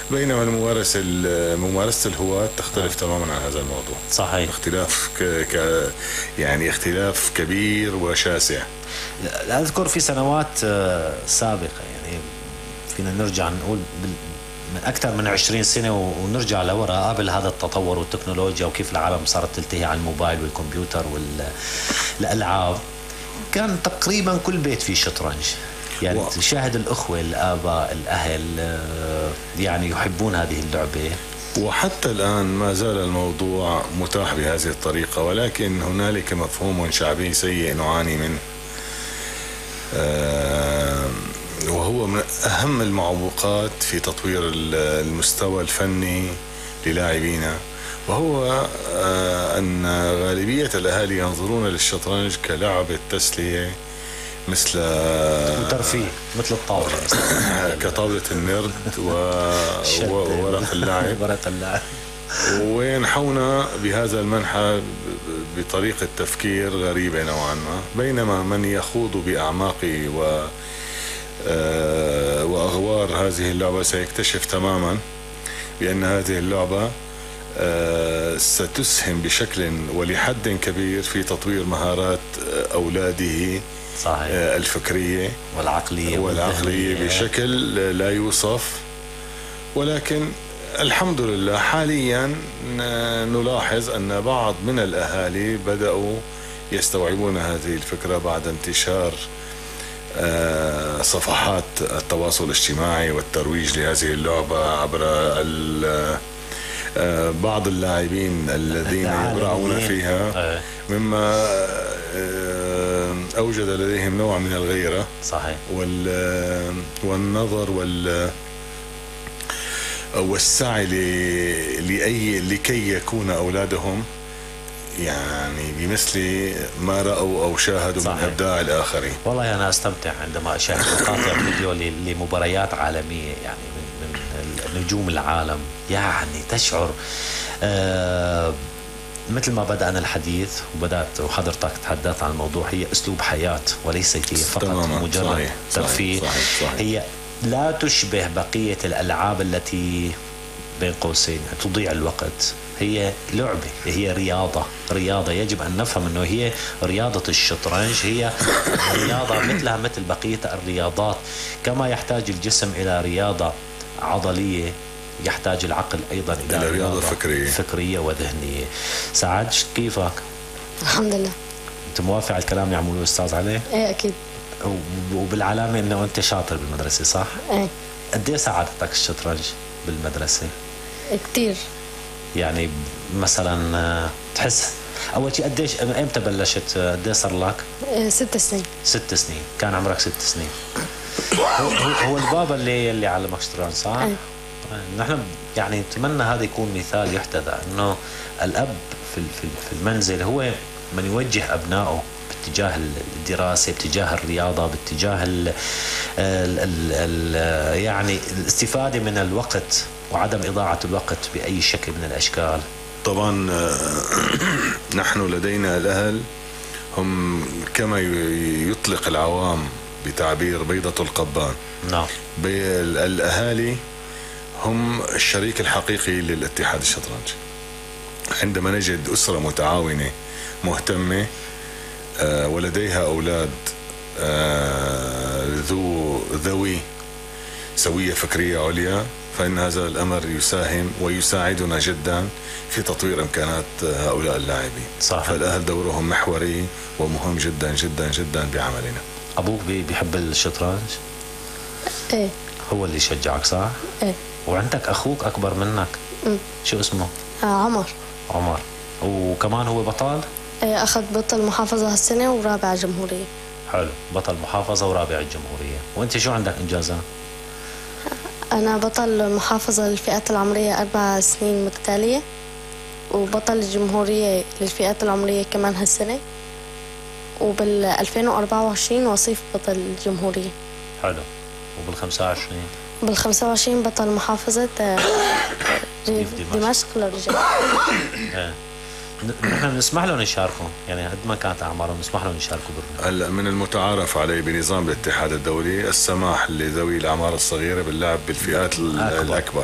بينما ممارسة الهواة تختلف تماما عن هذا الموضوع. صحيح. اختلاف يعني اختلاف كبير وشاسع. أذكر في سنوات سابقة، يعني فينا نرجع نقول من أكثر من 20 سنة ونرجع لوراء قبل هذا التطور والتكنولوجيا وكيف العالم صارت تلتهي على الموبايل والكمبيوتر والألعاب، كان تقريبا كل بيت فيه شطرنج. يعني تشاهد الأخوة، الآباء، الأهل يعني يحبون هذه اللعبة. وحتى الآن ما زال الموضوع متاح بهذه الطريقة، ولكن هنالك مفهوم شعبي سيء نعاني منه، وهو من أهم المعوقات في تطوير المستوى الفني للاعبينا، وهو أن غالبية الأهالي ينظرون للشطرنج كلعبة تسلية مثل ترفيه، مثل الطاولة كطاولة النرد وورق اللعب. وينحون بهذا المنحى بطريقة تفكير غريبة نوعا ما، بينما من يخوض بأعماق وأغوار هذه اللعبة سيكتشف تماما بأن هذه اللعبة ستسهم بشكل ولحد كبير في تطوير مهارات أولاده. صحيح. الفكرية والعقلية بشكل لا يوصف. ولكن الحمد لله حاليا نلاحظ أن بعض من الأهالي بدأوا يستوعبون هذه الفكرة بعد انتشار صفحات التواصل الاجتماعي والترويج لهذه اللعبة عبر بعض اللاعبين الذين يبرعون فيها، مما أوجد لديهم نوع من الغيرة. صحيح. والنظر والسعي لكي يكون أولادهم يعني بمثل ما رأوا أو شاهدوا. صحيح. من إبداع الآخرين. والله أنا أستمتع عندما أشاهد مقاطع فيديو لمباريات عالمية، يعني من نجوم العالم. يعني تشعر مثل ما بدأنا الحديث وحضرتك تحدثت عن الموضوع، هي أسلوب حياة وليست هي فقط مجرد ترفيه. صحيح. هي لا تشبه بقية الألعاب التي بين قوسين تضيع الوقت. هي لعبة، هي رياضة يجب أن نفهم أنه هي رياضة الشطرنج هي رياضة مثلها مثل بقية الرياضات. كما يحتاج الجسم إلى رياضة عضلية، يحتاج العقل أيضا إلى رياضة فكرية وذهنية. سعد، كيفك؟ الحمد لله. أنت موافق على الكلام اللي يعملوه الأستاذ عليه؟ إيه أكيد. وبالعلامة أنه أنت شاطر بالمدرسة، صح؟ إيه. قد إيه ساعدتك الشطرنج بالمدرسة؟ كتير. يعني مثلا تحس أول شيء قديش إمتى بلشت؟ قديش صار لك؟ 6 سنين. 6 سنين، كان عمرك 6 سنين. هو البابا اللي علمك شطرنج، صح؟ أي. نحن يعني نتمنى هذا يكون مثال يحتذى، انه الاب في المنزل هو من يوجه ابنائه باتجاه الدراسه، باتجاه الرياضه، باتجاه يعني الاستفاده من الوقت وعدم اضاعه الوقت باي شكل من الاشكال. طبعا نحن لدينا الاهل هم كما يطلق العوام بتعبير بيضة القبان. نعم. الاهالي هم الشريك الحقيقي للاتحاد الشطرنج. عندما نجد أسرة متعاونة مهتمة ولديها أولاد ذوي سوية فكرية عليا، فإن هذا الأمر يساهم ويساعدنا جدا في تطوير إمكانات هؤلاء اللاعبين. صح. فالأهل دورهم محوري ومهم جدا جدا جدا بعملنا. أبوك بيحب الشطرنج؟ إيه. هو اللي يشجعك، صح؟ إيه. وعندك أخوك أكبر منك. شو اسمه؟ عمر. وكمان هو بطل؟ إيه، أخذ بطل محافظة هالسنة ورابع جمهورية. حلو، بطل محافظة ورابع الجمهورية. وأنت شو عندك إنجازات؟ أنا بطل محافظة للفئات العمرية 4 سنين متتالية، وبطل الجمهورية للفئات العمرية كمان هالسنة، وبال 2024 وصيف بطل الجمهورية. حلو. بال 25 بطل محافظة دمشق للرجال. نحن بنسمح لهم يشاركوا، يعني قد ما كانت أعمارهم نسمح لهم يشاركوا هلا من المتعارف عليه بنظام الاتحاد الدولي السماح لذوي الأعمار الصغيرة باللعب بالفئات الأكبر.